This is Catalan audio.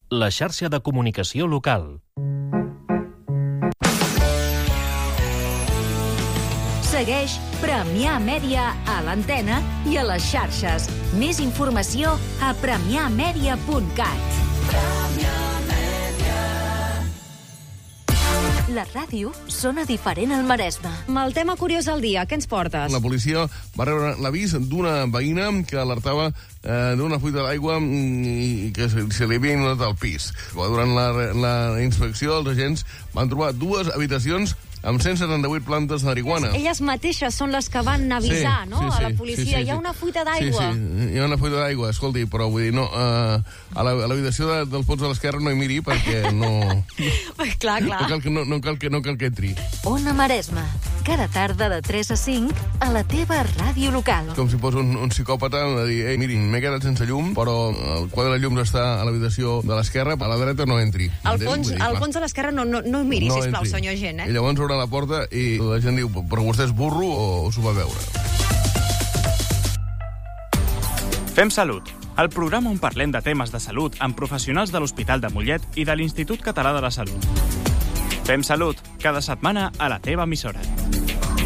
la xarxa de comunicació local. Segueix Premià Mèdia a l'antena i a les xarxes. Més informació a premiamedia.cat. La ràdio sona diferent al Maresme. Amb el tema curiós del dia, què ens portes? La policia va rebre l'avís d'una veïna que alertava d'una fuita d'aigua i que se li havia inundat al pis. Durant la inspecció, els agents van trobar 2 habitacions amb 178 plantes de marihuana. Elles mateixes són les que van avisar, Sí, no? sí, a la sí, policia. sí. Hi ha una fuita d'aigua. Sí, hi ha una fuita d'aigua, escolti, però vull dir, no, a l'habitació dels pots de l'esquerra no hi miri perquè no... Clar. No cal que entri. Ona Maresme, cada tarda de 3 a 5 a la teva ràdio local. Com si fos un psicòpata a dir, mirin, m'he quedat sense llum, però el quadre de llums està a l'habitació de l'esquerra, a la dreta no entri. Al fons de l'esquerra no miri, No sisplau, entri. senyor gent, I llavors obre la porta i la gent diu, però vostè és burro o s'ho va veure? Fem Salut, el programa on parlem de temes de salut amb professionals de l'Hospital de Mollet i de l'Institut Català de la Salut. Fem Salut, cada setmana a la teva emissora.